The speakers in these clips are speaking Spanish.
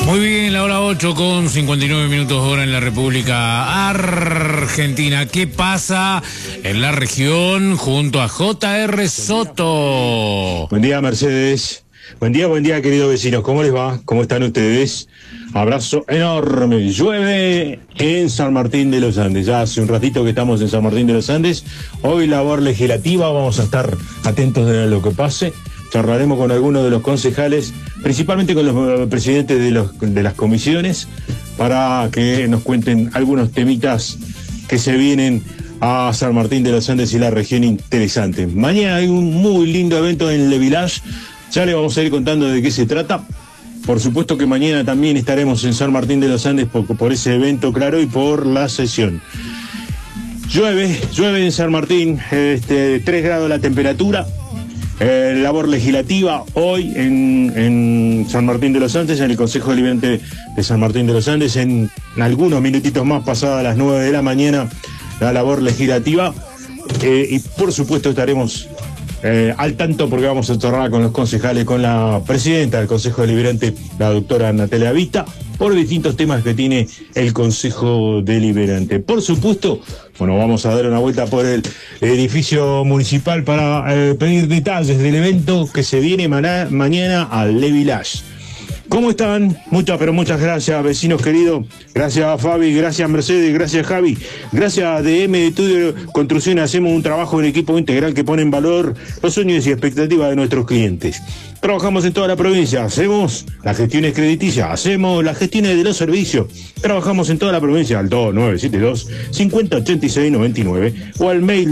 Muy bien, la hora 8 con 59 minutos hora en la República Argentina. ¿Qué pasa en la región junto a J.R. Soto? Buen día, Mercedes. Buen día, queridos vecinos. ¿Cómo les va? ¿Cómo están ustedes? Abrazo enorme. Llueve en San Martín de los Andes. Ya hace un ratito que estamos en San Martín de los Andes. Hoy labor legislativa. Vamos a estar atentos de lo que pase. Charlaremos con algunos de los concejales, principalmente con los presidentes de las comisiones, para que nos cuenten algunos temitas que se vienen a San Martín de los Andes y la región interesante. Mañana hay un muy lindo evento en Le Village. Ya le vamos a ir contando de qué se trata. Por supuesto que mañana también estaremos en San Martín de los Andes por ese evento, claro, y por la sesión. Llueve en San Martín, 3 grados la temperatura. Labor legislativa hoy en San Martín de los Andes, en el Consejo Deliberante de San Martín de los Andes, en algunos minutitos más pasadas las 9 de la mañana, la labor legislativa, y por supuesto estaremos al tanto porque vamos a charlar con los concejales, con la presidenta del Consejo Deliberante, la doctora Natalia Vita, por distintos temas que tiene el Consejo Deliberante. Por supuesto, bueno, vamos a dar una vuelta por el edificio municipal para pedir detalles del evento que se viene mañana al Le Village. ¿Cómo están? Muchas gracias, vecinos queridos. Gracias a Fabi, gracias a Mercedes, gracias a Javi, gracias a DM de Estudio Construcción. Hacemos un trabajo en equipo integral que pone en valor los sueños y expectativas de nuestros clientes. Trabajamos en toda la provincia, hacemos las gestiones crediticias, hacemos las gestiones de los servicios. Trabajamos en toda la provincia al 2972-5086-99 o al mail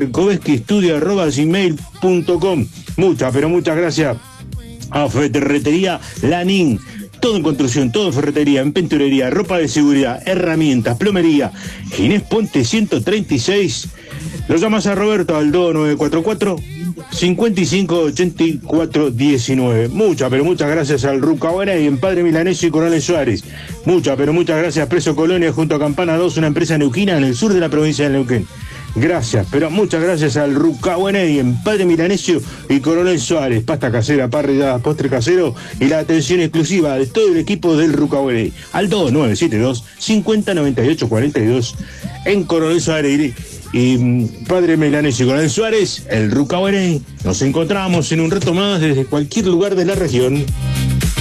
markoveskistudio@gmail.com. Muchas gracias a Ferretería Lanín. Todo en construcción, todo en ferretería, en pinturería, ropa de seguridad, herramientas, plomería. Ginés Ponte 136. Lo llamas a Roberto al 2944-558419. Muchas gracias al Rucabuena y en Padre Milanesio y Coronel Suárez. Muchas gracias a Preso Colonia junto a Campana 2, una empresa neuquina en el sur de la provincia de Neuquén. Gracias, muchas gracias al Rucabueney en Padre Milanesio y Coronel Suárez. Pasta casera, parrilla, postre casero y la atención exclusiva de todo el equipo del Rucabueney. Al 2972-509842 en Coronel Suárez y Padre Milanesio y Coronel Suárez, el Rucabueney. Nos encontramos en un rato más desde cualquier lugar de la región.